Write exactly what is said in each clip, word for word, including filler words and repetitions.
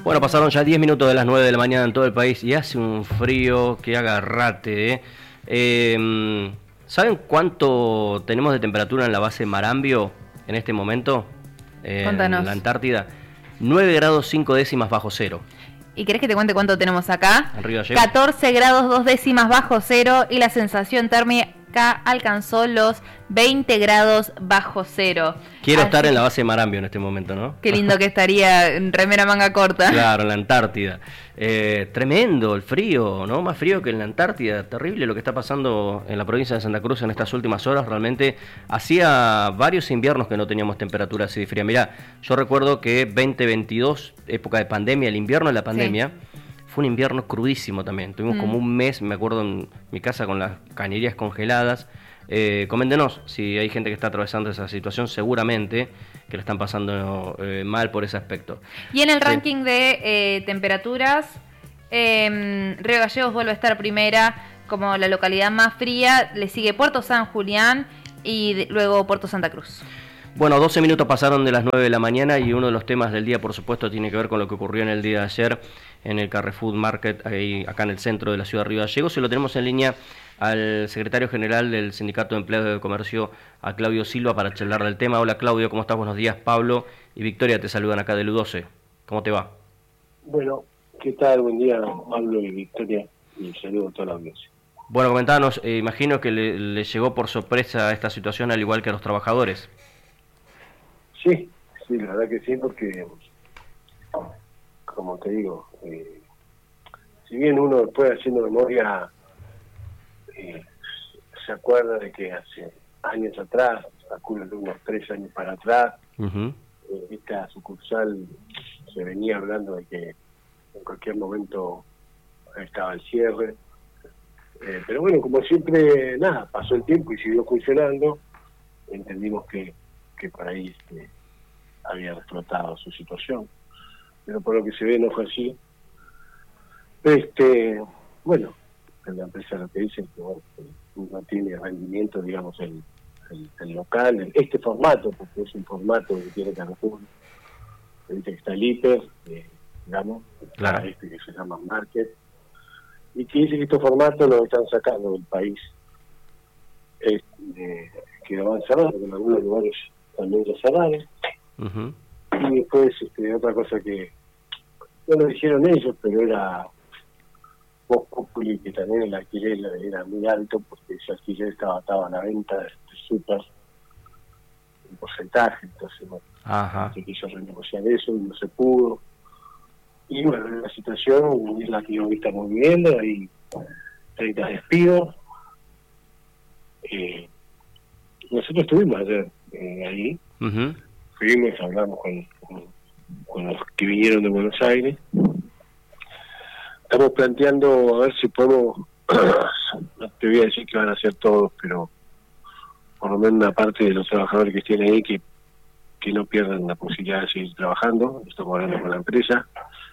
Bueno, pasaron ya diez minutos de las nueve de la mañana en todo el país y hace un frío que agarrate. ¿eh? Eh, ¿Saben cuánto tenemos de temperatura en la base Marambio en este momento? Eh, Contanos. En la Antártida. nueve grados cinco décimas bajo cero. ¿Y querés que te cuente cuánto tenemos acá? ¿En Río Gallegos? catorce grados dos décimas bajo cero y la sensación térmica alcanzó los veinte grados bajo cero. Quiero Así estar en la base Marambio en este momento, ¿no? Qué lindo que estaría en remera manga corta. Claro, en la Antártida. Eh, tremendo el frío, ¿no? Más frío que en la Antártida. Terrible lo que está pasando en la provincia de Santa Cruz en estas últimas horas. Realmente hacía varios inviernos que no teníamos temperatura así de fría. Mirá, yo recuerdo que veinte veintidós, época de pandemia, el invierno de la pandemia, sí. Fue un invierno crudísimo también. Tuvimos mm. como un mes, me acuerdo, en mi casa con las cañerías congeladas. Eh, coméntenos si hay gente que está atravesando esa situación, seguramente que le están pasando eh, mal por ese aspecto. Y en el ranking sí. de eh, temperaturas, eh, Río Gallegos vuelve a estar primera como la localidad más fría, le sigue Puerto San Julián y de, luego Puerto Santa Cruz. Bueno, doce minutos pasaron de las nueve de la mañana y uno de los temas del día, por supuesto, tiene que ver con lo que ocurrió en el día de ayer en el Carrefour Market, ahí, acá en el centro de la ciudad de Río Gallegos. Y lo tenemos en línea al secretario general del Sindicato de Empleados de Comercio, a Claudio Silva, para charlar del tema. Hola Claudio, ¿cómo estás? Buenos días. Pablo y Victoria te saludan acá del U doce. ¿Cómo te va? Bueno, ¿qué tal? Buen día, Pablo y Victoria, y saludo a toda la audiencia. Bueno, comentanos, eh, imagino que le, le llegó por sorpresa esta situación al igual que a los trabajadores. Sí, sí, la verdad que sí, porque, como te digo, eh, si bien uno después haciendo memoria eh, se acuerda de que hace años atrás, calculo unos tres años para atrás, uh-huh. eh, esta sucursal se venía hablando de que en cualquier momento estaba el cierre, eh, pero bueno, como siempre, nada, pasó el tiempo y siguió funcionando, entendimos que que por ahí este, había explotado su situación, pero por lo que se ve no fue así. Este, bueno, en la empresa lo que dicen que bueno, no tiene rendimiento, digamos, el, el, el local, el, este formato, porque es un formato que tiene Carrefour, que está el hiper, eh, digamos, claro. Este que se llama Market, y que dice que estos formatos los están sacando del país, este, que lo van cerrando, en algunos lugares también lo cerraron. Uh-huh. Y después este, otra cosa que no lo dijeron ellos, pero era Vox Populi, que también el alquiler era muy alto porque ese alquiler estaba atado a la venta de súper un porcentaje, entonces bueno, Ajá. se quiso renegociar eso y no se pudo. Y bueno, la situación es la que hoy estamos viviendo, hay treinta despidos. Eh, nosotros estuvimos ayer eh, ahí, uh-huh. fuimos, hablamos con, con, con los que vinieron de Buenos Aires, estamos planteando a ver si podemos, no te voy a decir que van a ser todos, pero por lo menos una parte de los trabajadores que estén ahí que, que no pierdan la posibilidad de seguir trabajando, estamos hablando con la empresa.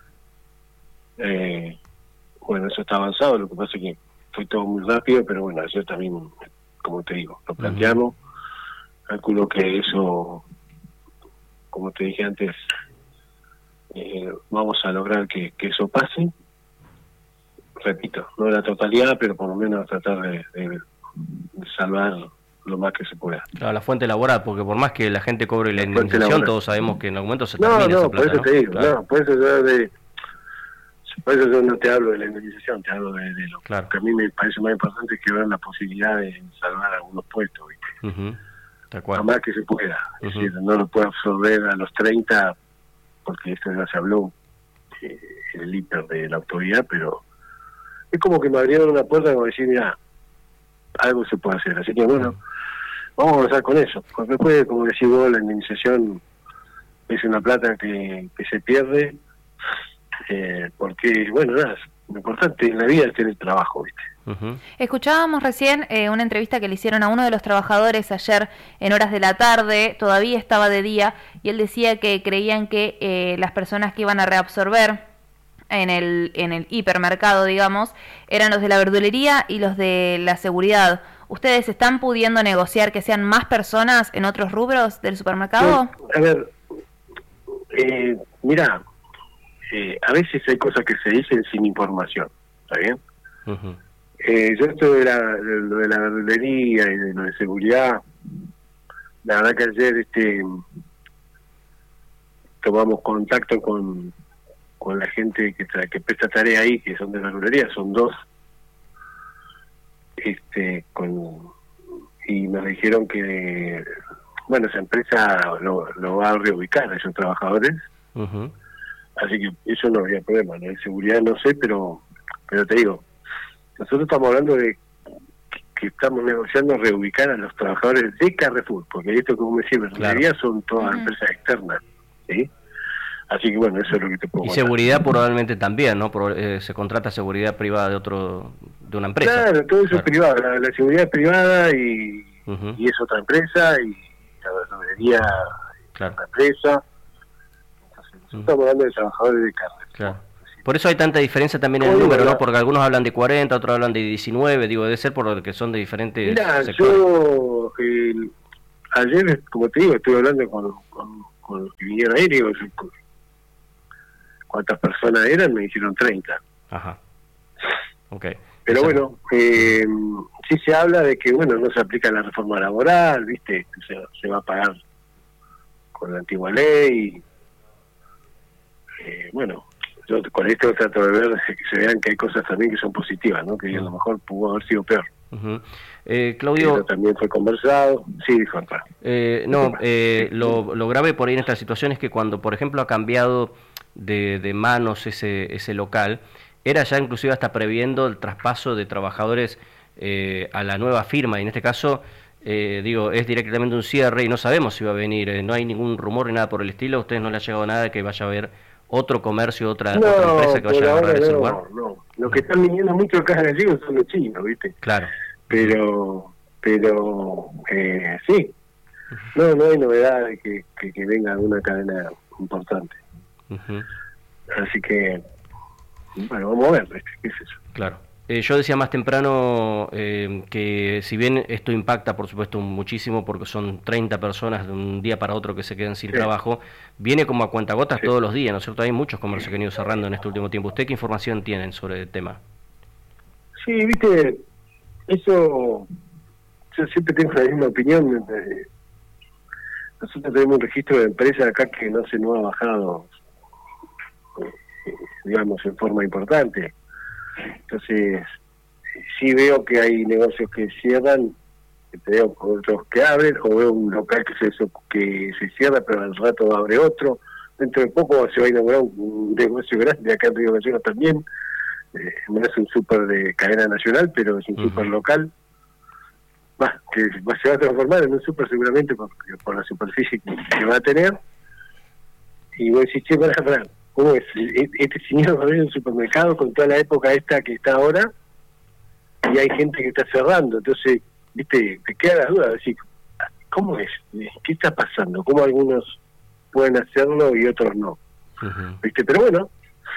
Eh, bueno, eso está avanzado, lo que pasa es que fue todo muy rápido, pero bueno, ayer también, como te digo, lo planteamos. Uh-huh. Calculo que eso, como te dije antes, eh, vamos a lograr que, que eso pase. Repito, no la totalidad, pero por lo menos tratar de, de, de salvar lo más que se pueda. Claro, la fuente laboral, porque por más que la gente cobre la, la indemnización, todos sabemos que en algún momento se termina no, no, esa plata, por eso ¿no? te digo, claro. no, por eso yo de... Por eso yo no te hablo de la indemnización, te hablo de, de lo claro. que a mí me parece más importante que ver la posibilidad de salvar algunos puestos, ¿viste? Uh-huh. De acuerdo. Lo más que se pueda. Uh-huh. Es decir, no lo puedo absorber a los treinta, porque esto ya se habló eh, en el hiper de la autoridad, pero es como que me abrieron una puerta como decir, mira, algo se puede hacer. Así que bueno, vamos a avanzar con eso. Porque después, como decís vos, la indemnización es una plata que, que se pierde. Eh, porque, bueno, nada, lo importante en la vida es tener trabajo, ¿viste? Uh-huh. Escuchábamos recién eh, una entrevista que le hicieron a uno de los trabajadores ayer en horas de la tarde, todavía estaba de día, y él decía que creían que eh, las personas que iban a reabsorber en el, en el hipermercado, digamos, eran los de la verdulería y los de la seguridad. ¿Ustedes están pudiendo negociar que sean más personas en otros rubros del supermercado? Sí, a ver, eh, mirá, eh, a veces hay cosas que se dicen sin información, ¿está bien? Uh-huh. Eh, yo esto de, la, de lo de la verdulería y de lo de seguridad, la verdad que ayer este tomamos contacto con, con la gente que, tra que presta tarea ahí, que son de verdulería, son dos, este con y nos dijeron que, bueno, esa empresa lo, lo va a reubicar a esos trabajadores, uh-huh. Así que eso no habría problema, ¿no? De seguridad no sé, pero pero te digo, nosotros estamos hablando de que estamos negociando reubicar a los trabajadores de Carrefour, porque esto, como me decía, claro. Son todas uh-huh. empresas externas, ¿sí? Así que bueno, eso es lo que te puedo Y contar. Seguridad probablemente también, ¿no? Por, eh, se contrata seguridad privada de otro de una empresa. Claro, todo eso claro. es privado, la, la seguridad es privada y, uh-huh. y es otra empresa, y la verdulería claro. es otra empresa. Entonces, nosotros uh-huh. estamos hablando de trabajadores de Carrefour. Claro. Por eso hay tanta diferencia también en el número, ¿no? Porque algunos hablan de cuarenta, otros hablan de diecinueve, digo, debe ser por lo que son de diferentes Mirá, sectores. yo eh, ayer, como te digo, estuve hablando con, con, con los que vinieron ahí, digo, ¿cuántas personas eran? Me dijeron treinta. Ajá. Ok. Pero bueno, eh, sí se habla de que, bueno, no se aplica la reforma laboral, ¿viste? Se, se va a pagar con la antigua ley. Eh, bueno, yo con esto trato de ver que se vean que hay cosas también que son positivas, ¿no? Que uh-huh. a lo mejor pudo haber sido peor. Uh-huh. eh, Claudio, eso también fue conversado. Sí, dijo eh, no, eh, lo, lo grave por ahí en esta situación es que cuando, por ejemplo, ha cambiado de, de manos ese, ese local, era ya inclusive hasta previendo el traspaso de trabajadores eh, a la nueva firma, y en este caso, eh, digo, es directamente un cierre y no sabemos si va a venir, eh, no hay ningún rumor ni nada por el estilo. ¿A ustedes no les ha llegado nada de que vaya a haber otro comercio, otra, no, otra empresa que vaya a agarrar no, ese lugar? No, no, los que están viniendo mucho acá gallegos son los chinos, ¿viste? Claro. Pero, pero, eh, sí, no, no hay novedad de que, que, que venga una cadena importante. Uh-huh. Así que, bueno, vamos a ver, ¿qué es eso? Claro. Eh, yo decía más temprano eh, que si bien esto impacta, por supuesto, muchísimo, porque son treinta personas de un día para otro que se quedan sin sí. trabajo, viene como a cuentagotas sí. todos los días, ¿no es cierto? Hay muchos comercios que han ido cerrando en este último tiempo. ¿Usted qué información tienen sobre el tema? Sí, viste, eso, yo siempre tengo la misma opinión. Nosotros tenemos un registro de empresas acá que no se nos ha bajado, digamos, en forma importante. Entonces, sí veo que hay negocios que cierran, veo otros que abren, o veo un local que se que se cierra, pero al rato abre otro. Dentro de poco se va a inaugurar un negocio grande acá en Río Gallegos también. Eh, no es un súper de cadena nacional, pero es un uh-huh. súper local. Va, que va, se va a transformar en un súper seguramente por, por la superficie que, que va a tener. Y voy a decir, che, para, para, ¿cómo es? Este señor va a abrir un supermercado con toda la época esta que está ahora, y hay gente que está cerrando. Entonces, viste, te queda la duda de decir, ¿cómo es? ¿Qué está pasando? ¿Cómo algunos pueden hacerlo y otros no? Uh-huh. ¿Viste? Pero bueno,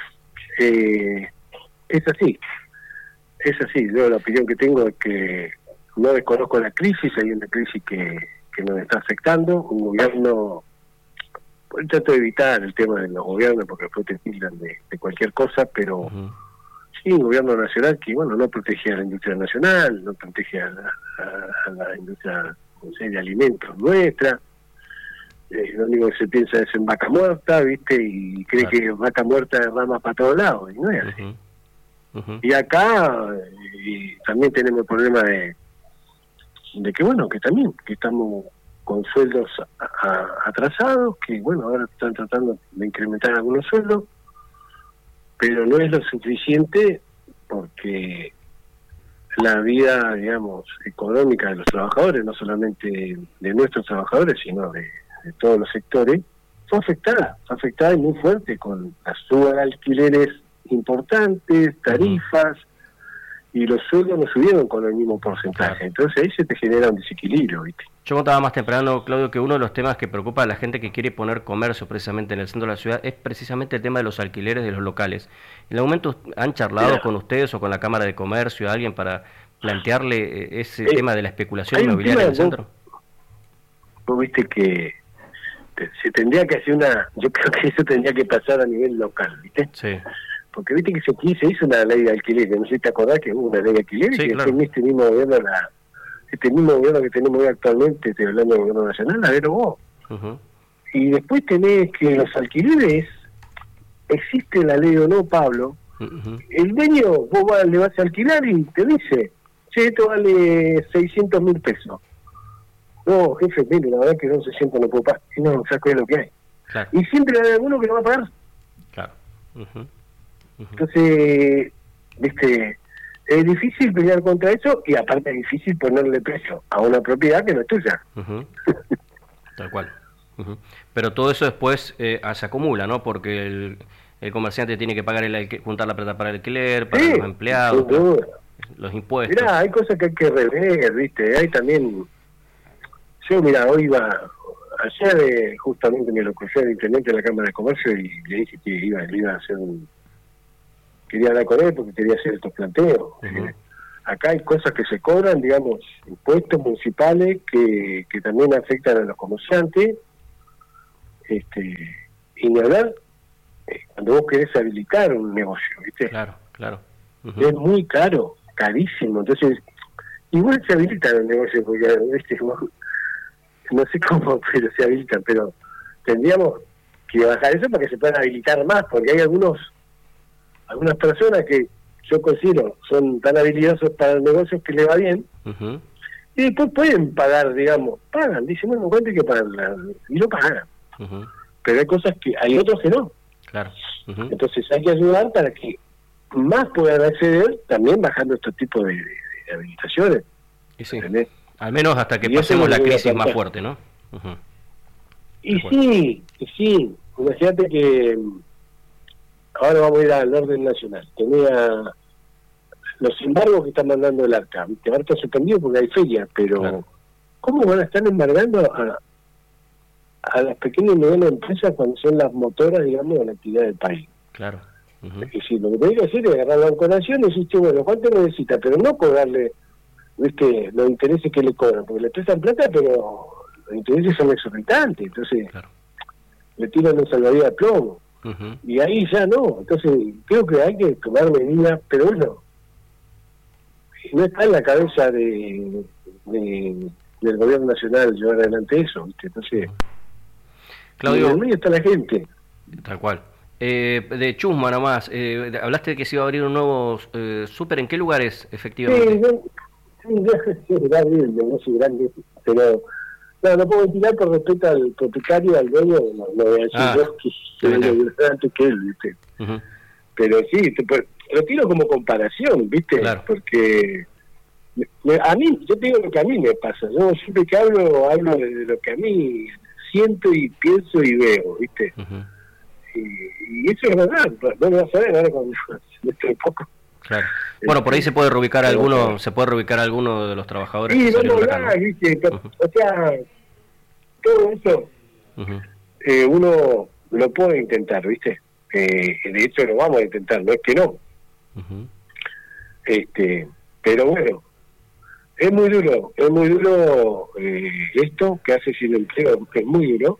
eh, es así. Es así. Yo la opinión que tengo es que no desconozco la crisis, hay una crisis que, que nos está afectando, un gobierno... Trato de evitar el tema de los gobiernos porque después te tildan de, de cualquier cosa, pero uh-huh. sí, un gobierno nacional que, bueno, no protege a la industria nacional, no protege a la, a, a la industria, no sé, de alimentos nuestra. Eh, lo único que se piensa es en vaca muerta, ¿viste? Y cree claro. que vaca muerta derrama para todos lados, y no es así. Uh-huh. Uh-huh. Y acá y también tenemos el problema de, de que, bueno, que también, que estamos con sueldos a, a, atrasados, que bueno, ahora están tratando de incrementar algunos sueldos, pero no es lo suficiente porque la vida, digamos, económica de los trabajadores, no solamente de nuestros trabajadores, sino de, de todos los sectores, fue afectada, fue afectada y muy fuerte, con la suba de alquileres importantes, tarifas, y los sueldos no subieron con el mismo porcentaje. Entonces ahí se te genera un desequilibrio, ¿viste? Yo contaba más temprano, Claudio, que uno de los temas que preocupa a la gente que quiere poner comercio precisamente en el centro de la ciudad es precisamente el tema de los alquileres de los locales. ¿En algún momento han charlado Mira. con ustedes o con la Cámara de Comercio, a alguien, para plantearle ese eh, tema de la especulación inmobiliaria en el centro? Vos, vos viste que te- se tendría que hacer una, yo creo que eso tendría que pasar a nivel local, ¿viste? Sí. Porque viste que se, aquí se hizo una ley de alquiler, no sé si te acordás que hubo una ley de alquiler, Sí, y que claro. en este mismo gobierno, la, este mismo gobierno que tenemos hoy actualmente, estoy hablando del gobierno nacional, la derogó. Ujú. Y después tenés que los alquileres, existe la ley o no, Pablo, Ujú. el dueño, vos vas- le vas a alquilar y te dice, che, esto vale seiscientos mil pesos. No, jefe, mire, la verdad que son seiscientos, no puedo pagar. Y no, ¿sabes qué es lo que hay? Claro, Y siempre hay alguno que no va a pagar. claro. Ujú. Ujú. Entonces, viste, es difícil pelear contra eso y aparte es difícil ponerle precio a una propiedad que no es tuya. Ujú. Tal cual. Ujú. Pero todo eso después eh, ah, se acumula, ¿no? Porque el, el comerciante tiene que pagar el alqui- juntar la plata para el alquiler, para Sí, los empleados, sin para duda. los impuestos. Mirá, hay cosas que hay que rever, viste, hay también... Yo, mira, hoy iba, ayer eh, justamente me lo crucé al intendente de la Cámara de Comercio y le dije que iba, le iba a hacer un... Quería hablar con él porque quería hacer estos planteos. Ujú. Eh, acá hay cosas que se cobran, digamos, impuestos municipales que, que también afectan a los comerciantes. Este, y ni hablar, eh, cuando vos querés habilitar un negocio, ¿viste? Claro, claro. Ujú. Es muy caro, carísimo. Entonces, igual se habilitan los negocios porque, ¿viste? Vos- no sé cómo, pero se habilitan, pero tendríamos que bajar eso para que se puedan habilitar más, porque hay algunos algunas personas que yo considero son tan habilidosos para el negocio que le va bien, Ujú. y después pueden pagar, digamos, pagan, dicen, bueno, ¿cuánto hay que pagar? Y lo pagan, Ujú. pero hay cosas que, hay otros que no, Claro. Ujú. entonces hay que ayudar para que más puedan acceder, también bajando estos tipos de, de- de habilitaciones, Y sí, ¿entendés? al menos hasta que Y eso pasemos es lo la que voy a crisis más plantear. fuerte, ¿no? Ujú. Y De acuerdo. sí, y sí, imagínate que mm, ahora vamos a ir al orden nacional. Tenía los embargos que está mandando el ARCA. ¿Viste? Ahora está suspendido porque hay feria, pero Claro. ¿cómo van a estar embargando a, a las pequeñas y medianas empresas cuando son las motoras, digamos, de la actividad del país? Claro. Ujú. Es decir, lo que tenés que hacer es agarrar la Banco Nación y decir, che, bueno, ¿cuánto necesita? Pero no cobrarle, viste, los intereses que le cobran, porque le prestan plata, pero los intereses son exorbitantes, entonces Claro. le tiran un salvavidas de plomo. Ujú. Y ahí ya no, entonces creo que hay que tomar medidas, pero bueno, no está en la cabeza de, de- del gobierno nacional llevar adelante eso, ¿viste? Entonces, y en Claudio, el medio está la gente. tal cual. Eh, de Chusma nomás, eh, de- hablaste de que se iba a abrir un nuevo eh, súper, ¿en qué lugares Sí, efectivamente? yo, sí, yo, sí, es grande, el negocio es grande, pero no, no puedo ventilar por respeto al propietario, al dueño, no, no voy a decir Ah, yo que está bien, que está lo vio antes que él, ¿viste? Ujú. Pero sí, te, pues, lo tiro como comparación, ¿viste? Claro. Porque me- me- a mí, yo te digo lo que a mí me pasa, yo siempre que hablo, hablo de, de lo que a mí siento y pienso y veo, ¿viste? Ujú. Y, y eso es verdad, no me vas a ver ahora cuando dentro de poco. Claro. Bueno, por ahí se puede reubicar Pero, alguno, claro. se puede reubicar alguno de los trabajadores Sí, que salieron vamos de a acá, hablar, ¿no? ¿viste? Pero, Ujú. o sea, todo eso Ujú. eh, uno lo puede intentar, ¿viste? Eh, de hecho lo vamos a intentar, no es que no. Ujú. este Pero bueno, es muy duro, es muy duro eh, esto que hace sin empleo, es muy duro,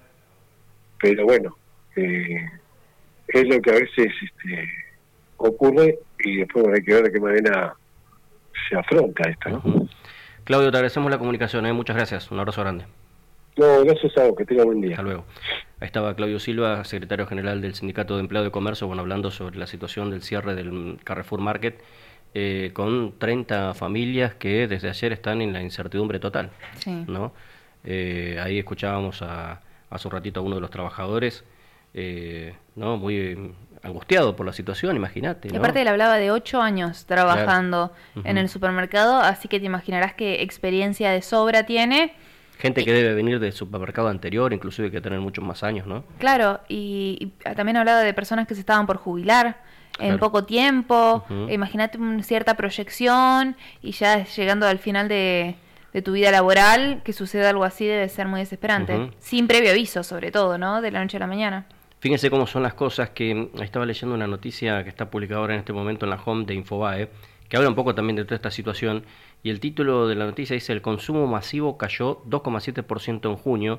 pero bueno, eh, es lo que a veces este, ocurre y después hay que ver de qué manera se afronta esto, ¿no? Ujú. Claudio, te agradecemos la comunicación, ¿eh? Muchas gracias, un abrazo grande. No, gracias a vos, que tenga buen día. Hasta luego. Ahí estaba Claudio Silva, secretario general del Sindicato de Empleado de Comercio, bueno, hablando sobre la situación del cierre del Carrefour Market, eh, con treinta familias que desde ayer están en la incertidumbre total, Sí. ¿no? Eh, ahí escuchábamos a, hace un ratito a uno de los trabajadores, eh, ¿no? Muy eh, angustiado por la situación, imagínate, Y ¿no? aparte él hablaba de ocho años trabajando Ujú. en el supermercado, así que te imaginarás qué experiencia de sobra tiene. Gente que debe venir del supermercado anterior, inclusive que tener muchos más años, ¿no? Claro, y, y también hablaba de personas que se estaban por jubilar en Claro. poco tiempo. Ujú. Imagínate una cierta proyección y ya llegando al final de, de tu vida laboral, que suceda algo así debe ser muy desesperante. Ujú. Sin previo aviso, sobre todo, ¿no? De la noche a la mañana. Fíjense cómo son las cosas, que estaba leyendo una noticia que está publicada ahora en este momento en la home de Infobae, que habla un poco también de toda esta situación, y el título de la noticia dice: el consumo masivo cayó dos coma siete por ciento en junio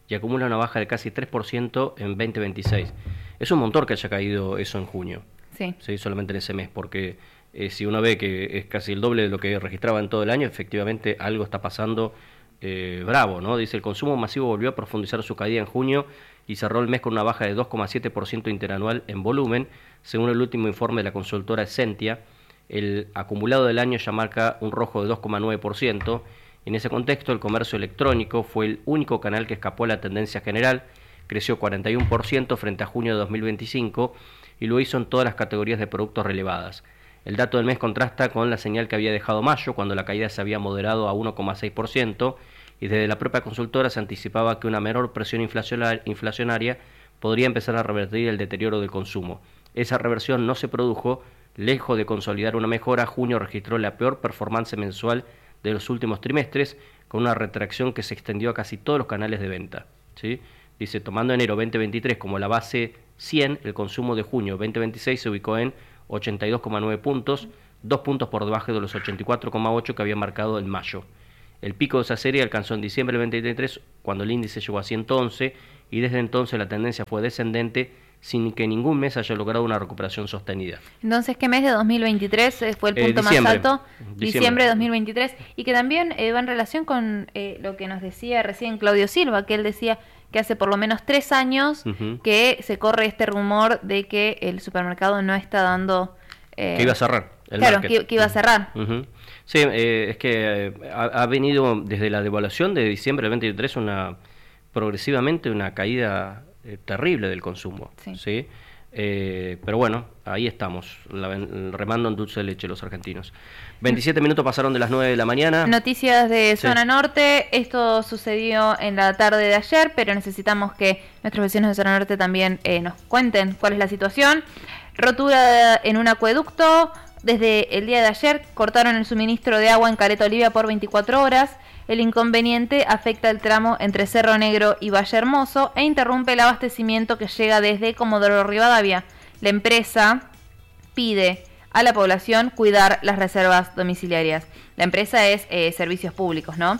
y acumula una baja de casi tres por ciento en veinte veintiséis. Es un montón que haya caído eso en junio, sí. ¿sí? Solamente en ese mes, porque eh, si uno ve que es casi el doble de lo que registraba en todo el año, efectivamente algo está pasando eh, bravo, ¿no? Dice, el consumo masivo volvió a profundizar su caída en junio y cerró el mes con una baja de dos coma siete por ciento interanual en volumen, según el último informe de la consultora Essentia. El acumulado del año ya marca un rojo de dos coma nueve por ciento. En ese contexto, el comercio electrónico fue el único canal que escapó a la tendencia general, creció cuarenta y uno por ciento frente a junio de dos mil veinticinco y lo hizo en todas las categorías de productos relevadas. El dato del mes contrasta con la señal que había dejado mayo, cuando la caída se había moderado a uno coma seis por ciento, y desde la propia consultora se anticipaba que una menor presión inflacionaria podría empezar a revertir el deterioro del consumo. Esa reversión no se produjo. Lejos de consolidar una mejora, junio registró la peor performance mensual de los últimos trimestres, con una retracción que se extendió a casi todos los canales de venta, ¿sí? Dice, tomando enero veinte veintitrés como la base cien, el consumo de junio veinte veintiséis se ubicó en ochenta y dos coma nueve puntos, dos puntos por debajo de los ochenta y cuatro coma ocho que había marcado en mayo. El pico de esa serie alcanzó en diciembre del veinte veintitrés, cuando el índice llegó a ciento once, y desde entonces la tendencia fue descendente, sin que ningún mes haya logrado una recuperación sostenida. Entonces, ¿qué mes de dos mil veintitrés fue el punto eh, más alto? Diciembre. Diciembre de dos mil veintitrés, y que también eh, va en relación con eh, lo que nos decía recién Claudio Silva, que él decía que hace por lo menos tres años uh-huh. que se corre este rumor de que el supermercado no está dando... Eh, que iba a cerrar. El claro, que, que iba a cerrar. Uh-huh. Sí, eh, es que eh, ha, ha venido desde la devaluación de diciembre del veinte veintitrés una progresivamente una caída eh, terrible del consumo. Sí. ¿sí? Eh, pero bueno, ahí estamos, la, remando en dulce de leche los argentinos. veintisiete minutos pasaron de las nueve de la mañana. Noticias de zona sí. norte. Esto sucedió en la tarde de ayer, pero necesitamos que nuestros vecinos de zona norte también eh, nos cuenten cuál es la situación. Rotura en un acueducto. Desde el día de ayer cortaron el suministro de agua en Caleta Olivia por veinticuatro horas. El inconveniente afecta el tramo entre Cerro Negro y Valle Hermoso e interrumpe el abastecimiento que llega desde Comodoro Rivadavia. La empresa pide a la población cuidar las reservas domiciliarias. La empresa es eh, Servicios Públicos, ¿no?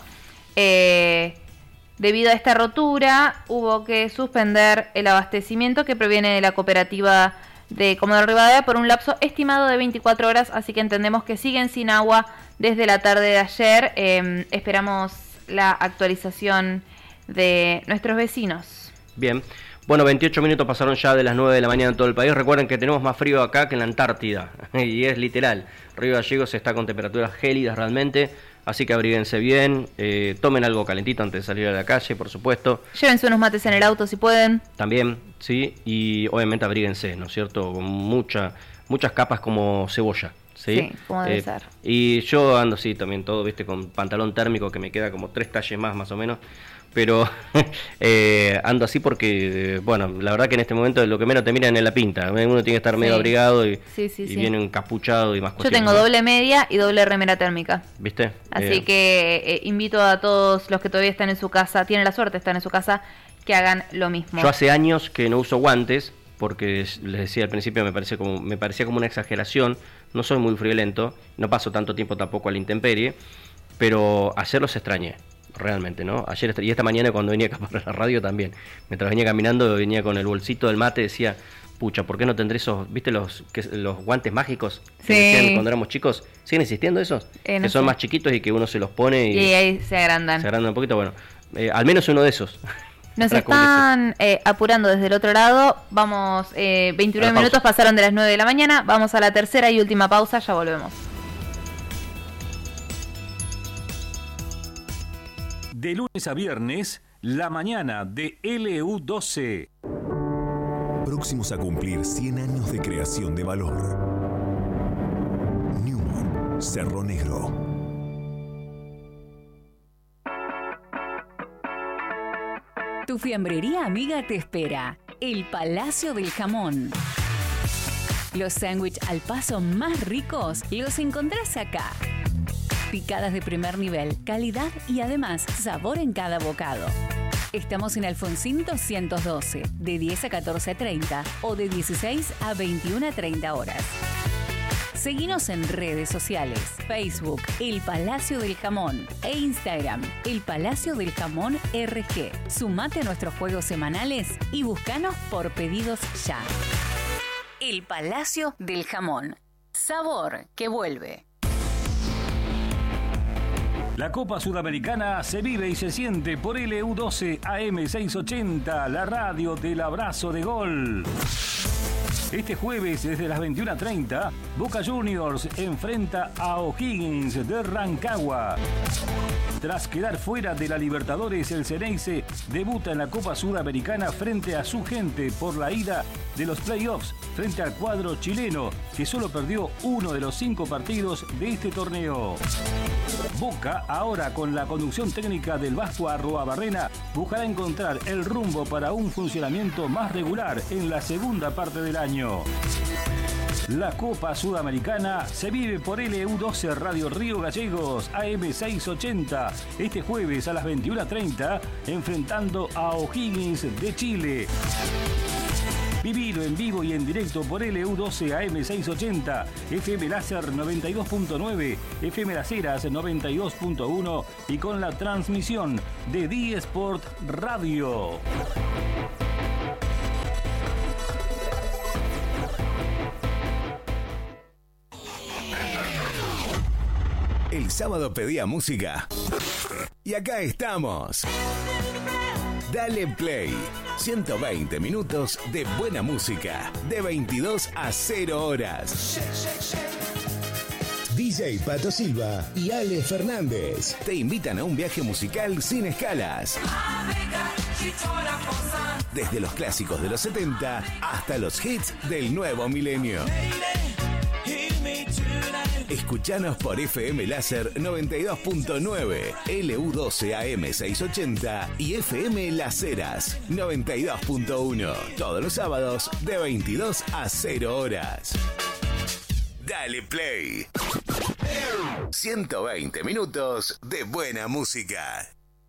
Eh, debido a esta rotura, hubo que suspender el abastecimiento que proviene de la cooperativa de Comodoro Rivadavia por un lapso estimado de veinticuatro horas, así que entendemos que siguen sin agua desde la tarde de ayer. Eh, esperamos la actualización de nuestros vecinos. Bien, bueno, veintiocho minutos pasaron ya de las nueve de la mañana en todo el país. Recuerden que tenemos más frío acá que en la Antártida, y es literal. Río Gallegos está con temperaturas gélidas realmente, así que abríguense bien, eh, tomen algo calentito antes de salir a la calle, por supuesto. Llévense unos mates en el auto si pueden. También, sí, y obviamente abríguense, ¿no es cierto? Con mucha, muchas capas como cebolla. Sí, sí como debe eh, ser. Y yo ando así también todo, viste, con pantalón térmico que me queda como tres talles más, más o menos. Pero eh, ando así porque, eh, bueno, la verdad que en este momento lo que menos te miran es la pinta. Uno tiene que estar medio sí. abrigado y, sí, sí, y sí. viene encapuchado y más cosas. Yo tengo doble media y doble remera térmica. ¿Viste? Así eh. que eh, invito a todos los que todavía están en su casa, tienen la suerte de estar en su casa, que hagan lo mismo. Yo hace años que no uso guantes porque les decía al principio me parecía como me parecía como una exageración. No soy muy friolento, no paso tanto tiempo tampoco a la intemperie, pero ayer los extrañé. Realmente, ¿no? Ayer y esta mañana cuando venía acá para la radio también, mientras venía caminando, venía con el bolsito del mate, decía, pucha, ¿por qué no tendré esos, viste los que, los guantes mágicos que sí. decían cuando éramos chicos? ¿Siguen existiendo esos? Eh, no que son sé. más chiquitos y que uno se los pone y, y ahí se agrandan. Se agrandan un poquito, bueno, eh, al menos uno de esos. Nos están eh, apurando desde el otro lado, vamos, eh, veintinueve minutos pasaron de las nueve de la mañana, vamos a la tercera y última pausa, ya volvemos. De lunes a viernes, la mañana de L U doce. Próximos a cumplir cien años de creación de valor. Newman, Cerro Negro. Tu fiambrería amiga te espera. El Palacio del Jamón. Los sándwiches al paso más ricos los encontrás acá. Picadas de primer nivel, calidad y además sabor en cada bocado. Estamos en Alfonsín doscientos doce, de diez a catorce treinta o de dieciséis a veintiuna treinta horas. Seguinos en redes sociales, Facebook, El Palacio del Jamón e Instagram, El Palacio del Jamón R G. Sumate a nuestros juegos semanales y búscanos por pedidos ya. El Palacio del Jamón. Sabor que vuelve. La Copa Sudamericana se vive y se siente por L U doce A M seiscientos ochenta, la radio del abrazo de gol. Este jueves, desde las veintiuna treinta, Boca Juniors enfrenta a O'Higgins de Rancagua. Tras quedar fuera de la Libertadores, el Xeneize debuta en la Copa Sudamericana frente a su gente por la ida de los playoffs frente al cuadro chileno, que solo perdió uno de los cinco partidos de este torneo. Boca, ahora con la conducción técnica del Vasco Arruabarrena, buscará encontrar el rumbo para un funcionamiento más regular en la segunda parte del año. La Copa Sudamericana se vive por L U doce Radio Río Gallegos A M seiscientos ochenta este jueves a las veintiuna treinta, enfrentando a O'Higgins de Chile. Vivilo en vivo y en directo por L U doce A M seiscientos ochenta, F M Láser noventa y dos punto nueve, F M Las Heras noventa y dos punto uno y con la transmisión de D-Sport Radio. El sábado pedía música y acá estamos. Dale Play. ciento veinte minutos de buena música, de veintidós a cero horas. D J Pato Silva y Ale Fernández te invitan a un viaje musical sin escalas. Desde los clásicos de los setenta hasta los hits del nuevo milenio. Escuchanos por F M Láser noventa y dos punto nueve, L U doce A M seiscientos ochenta y F M Las Heras noventa y dos punto uno. Todos los sábados de veintidós a cero horas. Dale Play. ciento veinte minutos de buena música.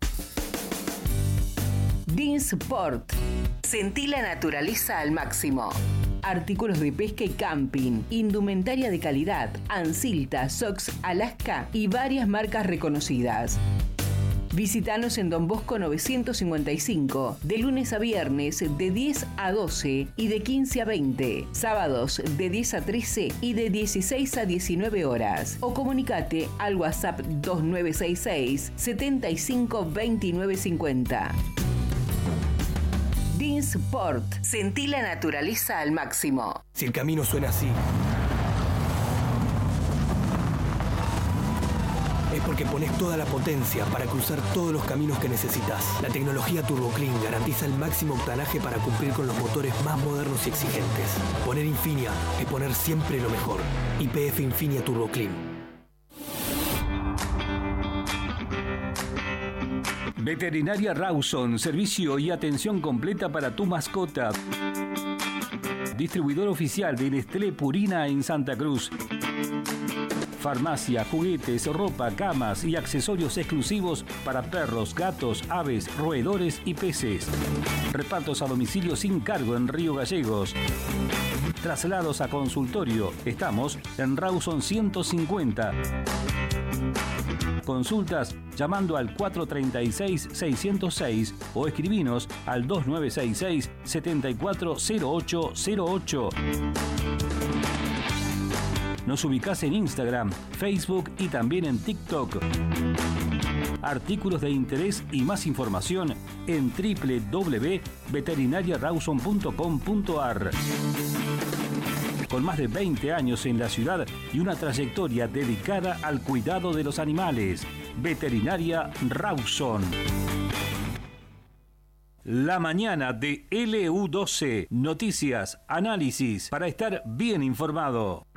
D-Sport. Sentí la naturaleza al máximo. Artículos de pesca y camping, indumentaria de calidad, Ansilta, Sox, Alaska y varias marcas reconocidas. Visítanos en Don Bosco novecientos cincuenta y cinco, de lunes a viernes de diez a doce y de quince a veinte, sábados de diez a trece y de dieciséis a diecinueve horas. O comunicate al WhatsApp dos nueve seis seis, setenta y cinco veintinueve cincuenta. D-Sport. Sentí la naturaleza al máximo. Si el camino suena así, es porque pones toda la potencia para cruzar todos los caminos que necesitas. La tecnología Turbo Clean garantiza el máximo octanaje para cumplir con los motores más modernos y exigentes. Poner Infinia es poner siempre lo mejor. Y P F Infinia Turbo Clean. Veterinaria Rawson, servicio y atención completa para tu mascota. Distribuidor oficial de Nestlé Purina en Santa Cruz. Farmacia, juguetes, ropa, camas y accesorios exclusivos para perros, gatos, aves, roedores y peces. Repartos a domicilio sin cargo en Río Gallegos. Traslados a consultorio. Estamos en Rawson ciento cincuenta. Consultas llamando al cuatro tres seis, seis cero seis o escribinos al dos nueve seis seis, siete cuatro cero ocho cero ocho. Nos ubicás en Instagram, Facebook y también en TikTok. Artículos de interés y más información en doble u doble u doble u punto veterinaria rawson punto com punto a r. Con más de veinte años en la ciudad y una trayectoria dedicada al cuidado de los animales. Veterinaria Rawson. La mañana de L U doce. Noticias, análisis para estar bien informado.